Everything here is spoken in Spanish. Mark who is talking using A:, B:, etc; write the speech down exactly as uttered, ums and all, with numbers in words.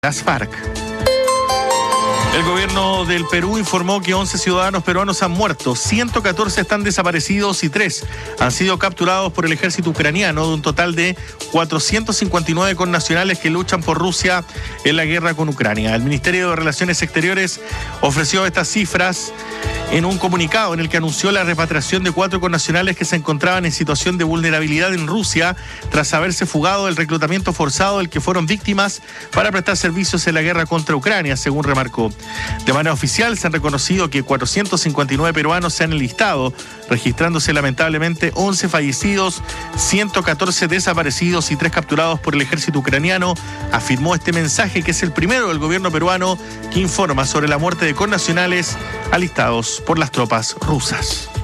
A: Las FARC. El gobierno del Perú informó que once ciudadanos peruanos han muerto, ciento catorce están desaparecidos y tres han sido capturados por el ejército ucraniano, de un total de cuatrocientos cincuenta y nueve connacionales que luchan por Rusia en la guerra con Ucrania. El Ministerio de Relaciones Exteriores ofreció estas cifras en un comunicado en el que anunció la repatriación de cuatro connacionales que se encontraban en situación de vulnerabilidad en Rusia tras haberse fugado del reclutamiento forzado del que fueron víctimas para prestar servicios en la guerra contra Ucrania, según remarcó. De manera oficial se han reconocido que cuatrocientos cincuenta y nueve peruanos se han enlistado, registrándose lamentablemente once fallecidos, ciento catorce desaparecidos y tres capturados por el ejército ucraniano. Afirmó este mensaje, que es el primero del gobierno peruano que informa sobre la muerte de connacionales alistados por las tropas rusas.